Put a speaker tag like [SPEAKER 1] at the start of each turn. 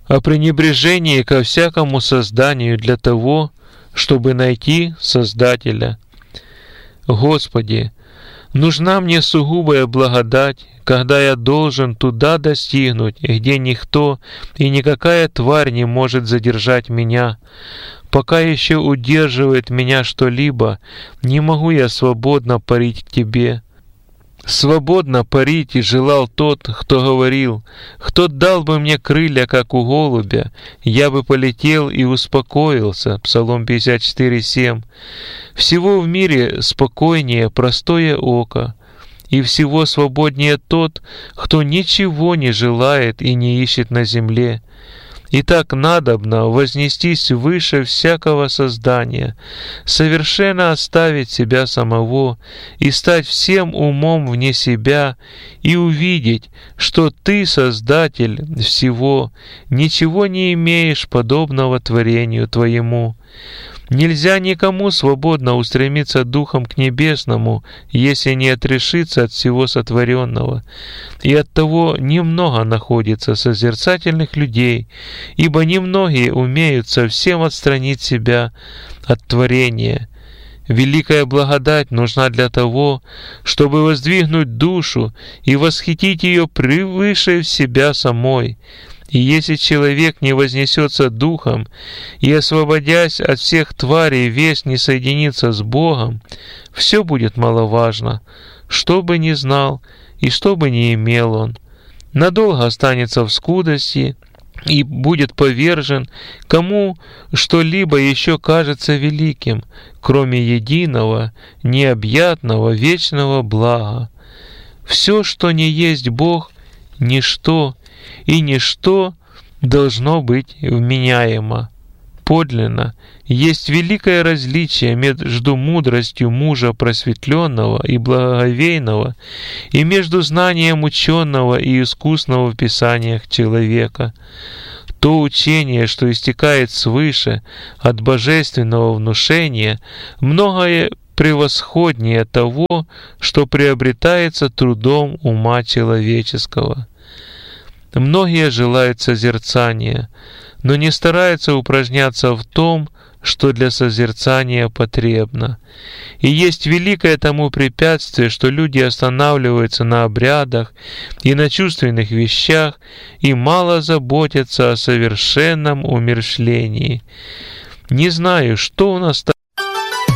[SPEAKER 1] о пренебрежении ко всякому созданию для того, чтобы найти Создателя. Господи, нужна мне сугубая благодать, когда я должен туда достигнуть, где никто и никакая тварь не может задержать меня. Пока еще удерживает меня что-либо, не могу я свободно парить к Тебе. Свободно парить и желал тот, кто говорил: «Кто дал бы мне крылья, как у голубя, я бы полетел и успокоился». Псалом 54:7. Всего в мире спокойнее простое око, и всего свободнее тот, кто ничего не желает и не ищет на земле. Итак, надобно вознестись выше всякого создания, совершенно оставить себя самого и стать всем умом вне себя и увидеть, что Ты, Создатель всего, ничего не имеешь подобного творению Твоему. Нельзя никому свободно устремиться духом к небесному, если не отрешиться от всего сотворенного. И оттого немного находится созерцательных людей, ибо немногие умеют совсем отстранить себя от творения. Великая благодать нужна для того, чтобы воздвигнуть душу и восхитить ее превыше себя самой. И если человек не вознесется духом и, освободясь от всех тварей, весь не соединится с Богом, все будет маловажно, что бы ни знал и что бы ни имел он. Надолго останется в скудости и будет повержен, кому что-либо еще кажется великим, кроме единого, необъятного, вечного блага. Все, что не есть Бог, ничто, и ничто должно быть вменяемо. Подлинно есть великое различие между мудростью мужа просветленного и благоговейного и между знанием ученого и искусного в писаниях человека. То учение, что истекает свыше от божественного внушения, многое превосходнее того, что приобретается трудом ума человеческого. Многие желают созерцания, но не стараются упражняться в том, что для созерцания потребно. И есть великое тому препятствие, что люди останавливаются на обрядах и на чувственных вещах и мало заботятся о совершенном умерщвлении. Не знаю, что у нас